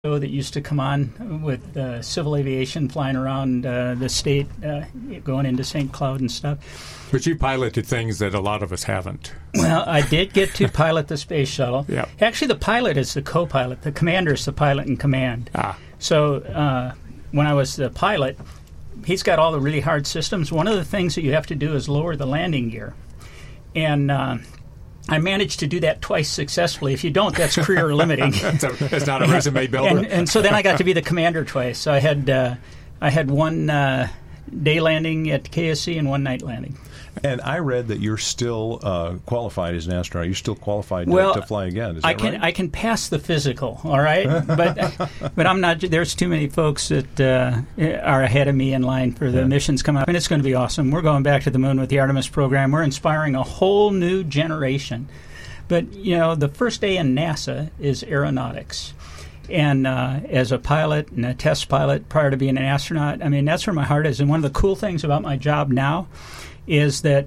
show that used to come on with civil aviation flying around the state, going into St. Cloud and stuff. But you piloted things that a lot of us haven't. Well, I did get to pilot the space shuttle. Yep. Actually, the pilot is the co-pilot. The commander is the pilot in command. So when I was the pilot, he's got all the really hard systems. One of the things that you have to do is lower the landing gear. And I managed to do that twice successfully. If you don't, that's career limiting. It's not a resume builder. And so then I got to be the commander twice. So I had one day landing at KSC and one night landing. And I read that you're still qualified as an astronaut. You're still qualified to fly again. Is that right? I can pass the physical, all right? But I'm not. There's too many folks that are ahead of me in line for the missions coming up, and it's going to be awesome. We're going back to the moon with the Artemis program. We're inspiring a whole new generation. But, the first day in NASA is aeronautics. And as a pilot and a test pilot prior to being an astronaut, that's where my heart is. And one of the cool things about my job now is that,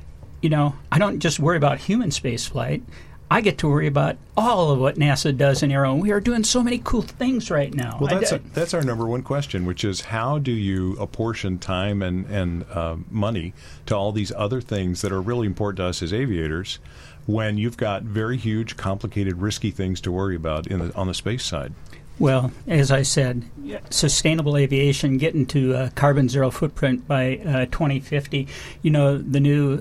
I don't just worry about human space flight. I get to worry about all of what NASA does in aero. And we are doing so many cool things right now. Well, that's our number one question, which is how do you apportion time and money to all these other things that are really important to us as aviators when you've got very huge, complicated, risky things to worry about on the space side? Well, as I said, sustainable aviation, getting to a carbon zero footprint by 2050. The new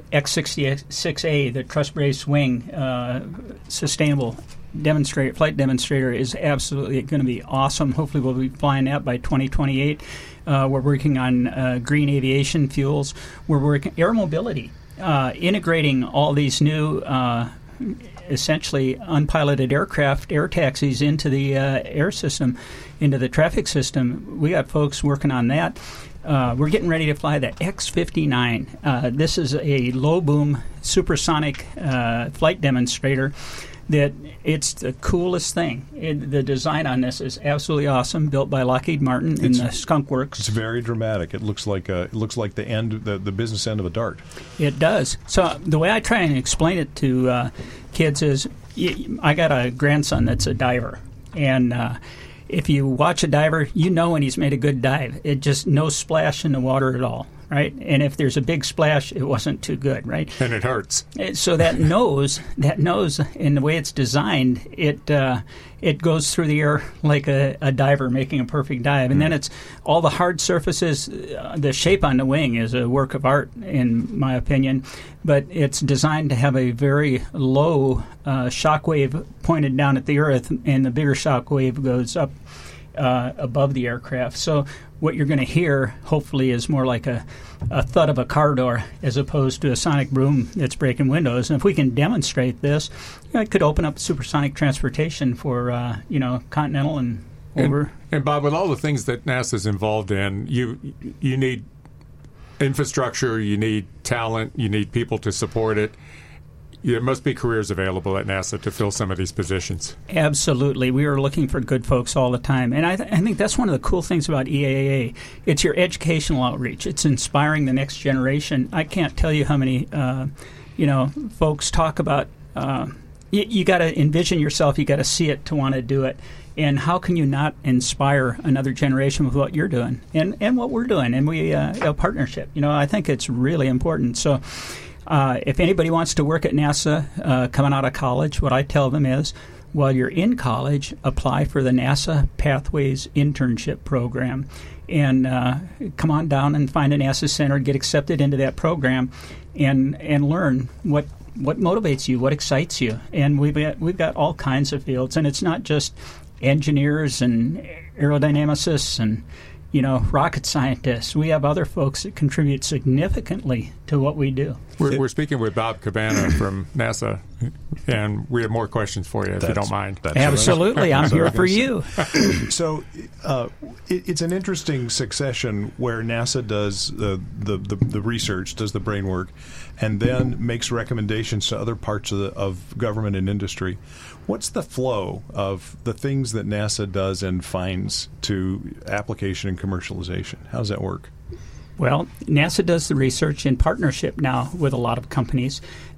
X-66A, the truss brace wing sustainable flight demonstrator is absolutely going to be awesome. Hopefully we'll be flying that by 2028. We're working on green aviation fuels. We're working air mobility, integrating all these new essentially unpiloted aircraft, air taxis into the air system, into the traffic system. We got folks working on that. We're getting ready to fly the X-59. This is a low-boom supersonic flight demonstrator that it's the coolest thing. The design on this is absolutely awesome, built by Lockheed Martin in the Skunk Works. It's very dramatic. It looks like the end, the business end of a dart. It does. So the way I try and explain it to kids is, I got a grandson that's a diver, and if you watch a diver, when he's made a good dive. It just no splash in the water at all, right? And if there's a big splash, it wasn't too good, right? And it hurts. So that nose, in the way it's designed, it goes through the air like a diver making a perfect dive. And then it's all the hard surfaces. The shape on the wing is a work of art, in my opinion. But it's designed to have a very low shock wave pointed down at the Earth, and the bigger shock wave goes up above the aircraft. So what you're going to hear, hopefully, is more like a thud of a car door as opposed to a sonic boom that's breaking windows. And if we can demonstrate this, it could open up supersonic transportation for, continental and over. And Bob, with all the things that NASA's involved in, you need infrastructure, you need talent, you need people to support it. There must be careers available at NASA to fill some of these positions. Absolutely. We are looking for good folks all the time. And I think that's one of the cool things about EAA. It's your educational outreach. It's inspiring the next generation. I can't tell you how many, folks talk about you got to envision yourself. You got to see it to want to do it. And how can you not inspire another generation with what you're doing and what we're doing? And we a partnership. I think it's really important. So if anybody wants to work at NASA coming out of college, what I tell them is, while you're in college, apply for the NASA Pathways Internship Program. And come on down and find a NASA center, get accepted into that program, and learn what motivates you, what excites you. And we've got all kinds of fields. And it's not just engineers and aerodynamicists and rocket scientists. We have other folks that contribute significantly to what we do. We're speaking with Bob Cabana from NASA, and we have more questions for you if you don't mind. Absolutely. I'm here for you. So it's an interesting succession where NASA does the research, does the brain work, and then makes recommendations to other parts of government and industry. What's the flow of the things that NASA does and finds to application and commercialization? How does that work? Well, NASA does the research in partnership now with a lot of companies.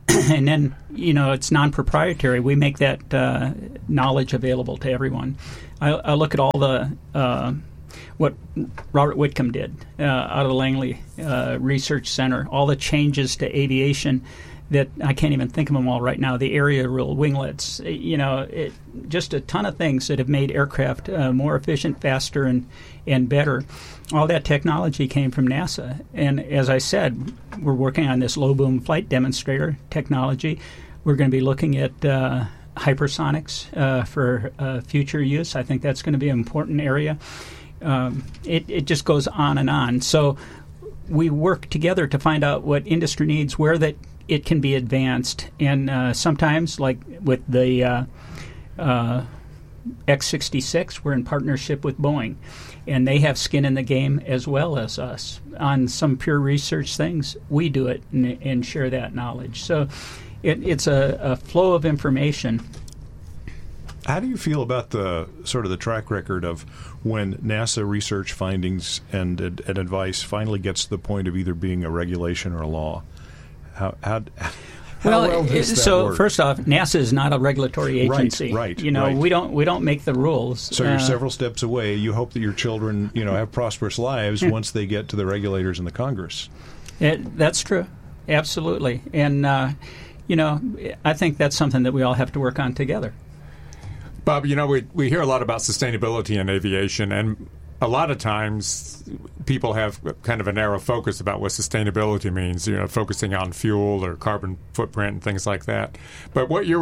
and then, it's non-proprietary. We make that knowledge available to everyone. I look at all the what Robert Whitcomb did out of the Langley Research Center, all the changes to aviation that I can't even think of them all right now. The area rule, winglets, just a ton of things that have made aircraft more efficient, faster, and better. All that technology came from NASA. And as I said, we're working on this low-boom flight demonstrator technology. We're going to be looking at hypersonics for future use. I think that's going to be an important area. It just goes on and on. So we work together to find out what industry needs, where that it can be advanced. And sometimes, like with the X-66, we're in partnership with Boeing. And they have skin in the game as well as us. On some pure research things, we do it and share that knowledge. So it's a flow of information. How do you feel about the sort of the track record of when NASA research findings and advice finally gets to the point of either being a regulation or a law? How well does that so work? First off, NASA is not a regulatory agency. Right. We don't make the rules. So you're several steps away. You hope that your children, have prosperous lives once they get to the regulators in the Congress. That's true, absolutely. And I think that's something that we all have to work on together. Bob, we hear a lot about sustainability in aviation, and a lot of times people have kind of a narrow focus about what sustainability means, focusing on fuel or carbon footprint and things like that. But what you're